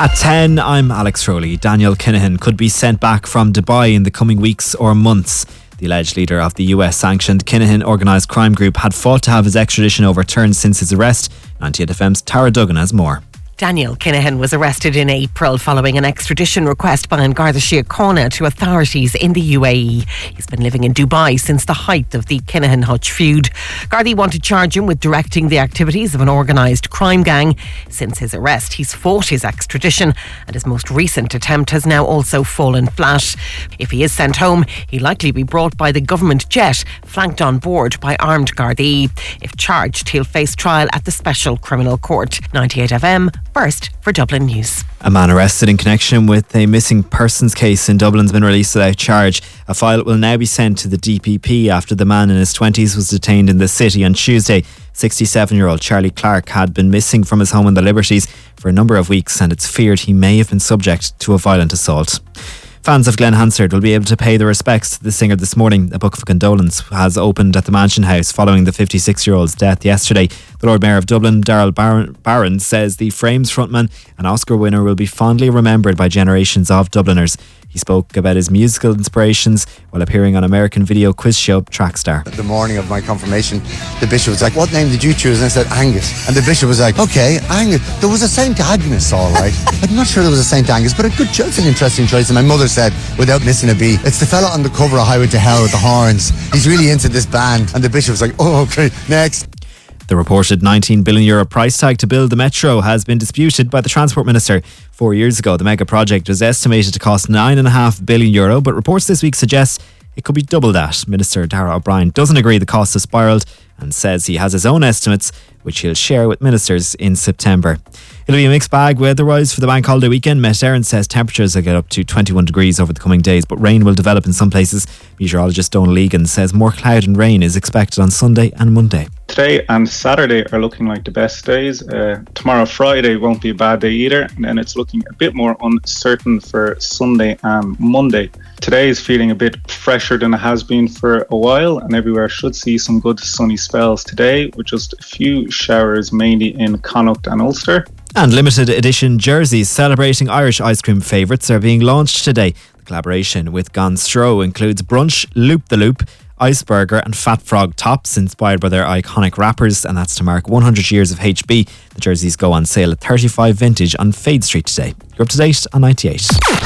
At 10, I'm Alex Rowley. Daniel Kinahan could be sent back from Dubai in the coming weeks or months. The alleged leader of the US-sanctioned Kinahan organised crime group had fought to have his extradition overturned since his arrest. 98FM's Tara Duggan has more. Daniel Kinahan was arrested in April following an extradition request by An Garda Síochána to authorities in the UAE. He's been living in Dubai since the height of the Kinahan-Hutch feud. Gardaí want to charge him with directing the activities of an organised crime gang. Since his arrest, he's fought his extradition, and his most recent attempt has now also fallen flat. If he is sent home, he'll likely be brought by the government jet, flanked on board by armed Gardaí. If charged, he'll face trial at the Special Criminal Court. 98FM. First for Dublin News. A man arrested in connection with a missing persons case in Dublin has been released without charge. A file will now be sent to the DPP after the man in his 20s was detained in the city on Tuesday. 67-year-old Charlie Clark had been missing from his home in the Liberties for a number of weeks, and it's feared he may have been subject to a violent assault. Fans of Glen Hansard will be able to pay their respects to the singer this morning. A book of condolence has opened at the Mansion House following the 56-year-old's death yesterday. The Lord Mayor of Dublin, Darrell Barron, says the Frames frontman and Oscar winner will be fondly remembered by generations of Dubliners. He spoke about his musical inspirations while appearing on American video quiz show Trackstar. The morning of my confirmation, the bishop was like, "What name did you choose?" And I said, "Angus." And the bishop was like, "Okay, Angus." There was a St. Agnes, all right. I'm not sure there was a St. Angus, but a good choice, an interesting choice. And my mother said, without missing a beat, "It's the fella on the cover of Highway to Hell with the horns. He's really into this band." And the bishop was like, "Oh, okay, next." The reported €19 billion price tag to build the metro has been disputed by the Transport Minister. 4 years ago, the mega project was estimated to cost €9.5 billion, but reports this week suggest it could be double that. Minister Darragh O'Brien doesn't agree the costs have spiralled and says he has his own estimates, which he'll share with ministers in September. It'll be a mixed bag weather-wise for the bank holiday weekend. Met Éireann says temperatures will get up to 21 degrees over the coming days, but rain will develop in some places. Meteorologist Donal Egan says more cloud and rain is expected on Sunday and Monday. Today and Saturday are looking like the best days. Tomorrow, Friday, won't be a bad day either. And then it's looking a bit more uncertain for Sunday and Monday. Today is feeling a bit fresher than it has been for a while, and everywhere should see some good sunny spells today, with just a few showers mainly in Connacht and Ulster. And limited edition jerseys celebrating Irish ice cream favourites are being launched today. The collaboration with Gonstro includes Brunch, Loop the Loop, Iceburger and Fat Frog tops inspired by their iconic wrappers, and that's to mark 100 years of HB. The jerseys go on sale at 35 Vintage on Fade Street today. You're up to date on 98.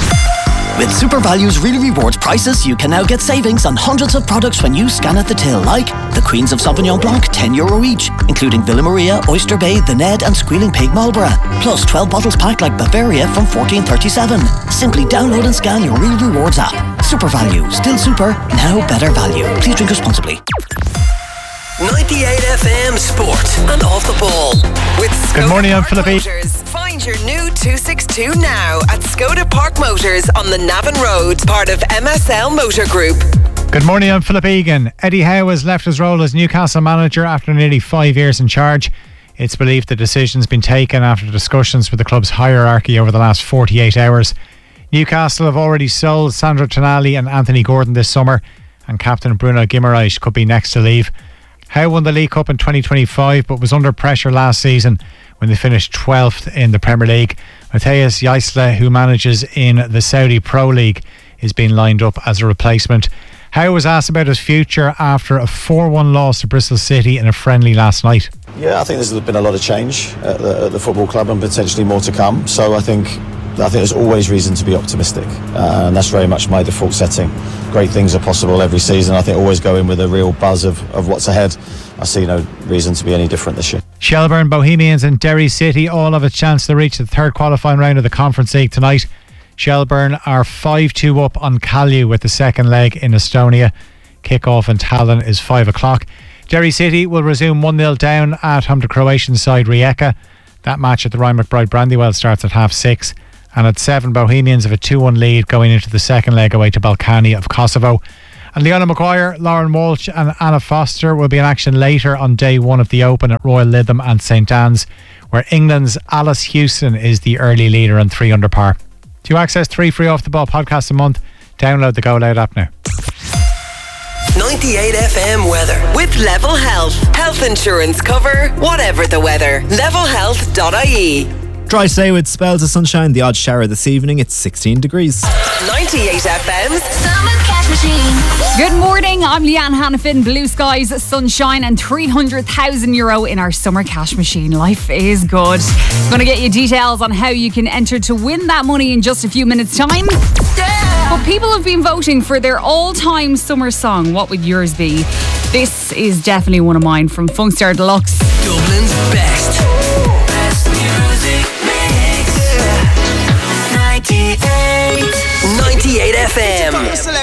With SuperValue's Really Rewards prices, you can now get savings on hundreds of products when you scan at the till, like the Queens of Sauvignon Blanc, €10 each, including Villa Maria, Oyster Bay, The Ned and Squealing Pig Marlborough. Plus 12 bottles packed like Bavaria from $14.37. Simply download and scan your Real Rewards app. SuperValue, still super, now better value. Please drink responsibly. 98FM Sport and Off the Ball with Skoda Good morning, I'm Park Philip. Motors. Find your new 262 now at Skoda Park Motors on the Navan Road, part of MSL Motor Group. Good morning, I'm Philip Egan. Eddie Howe has left his role as Newcastle manager after nearly 5 years in charge. It's believed the decision's been taken after discussions with the club's hierarchy over the last 48 hours. Newcastle have already sold Sandro Tonali and Anthony Gordon this summer, and captain Bruno Guimaraes could be next to leave. Howe won the League Cup in 2025 but was under pressure last season when they finished 12th in the Premier League. Matthias Jaisle, who manages in the Saudi Pro League, is being lined up as a replacement. Howe was asked about his future after a 4-1 loss to Bristol City in a friendly last night. Yeah, I think there's been a lot of change at the football club and potentially more to come. So I think there's always reason to be optimistic, and that's very much my default setting. Great things are possible every season. I think always go in with a real buzz of what's ahead. I see no reason to be any different this year. Shelbourne, Bohemians and Derry City all have a chance to reach the third qualifying round of the Conference League tonight. Shelbourne are 5-2 up on Callew with the second leg in Estonia. Kick-off in Tallinn is 5 o'clock. Derry City will resume 1-0 down at home to Croatian side Rijeka. That match at the Ryan McBride Brandywell starts at 6:30. And at 7, Bohemians have a 2-1 lead going into the second leg away to Balkany of Kosovo. And Leona Maguire, Lauren Walsh and Anna Foster will be in action later on day one of the Open at Royal Lytham and St Anne's, where England's Alice Houston is the early leader on 3 under par. To access 3 free Off the Ball podcasts a month, download the Go Loud app now. 98FM weather with Level Health. Health insurance cover, whatever the weather. Levelhealth.ie. dry today with spells of sunshine. The odd shower this evening. It's 16 degrees. 98 FM's Summer Cash Machine. Good morning, I'm Leanne Hannafin. Blue skies, sunshine and €300,000 in our Summer Cash Machine. Life is good. Going to get you details on how you can enter to win that money in just a few minutes' time. But people have been voting for their all-time summer song. What would yours be? This is definitely one of mine from Funkstar Deluxe. Dublin's best music mix. 98 FM.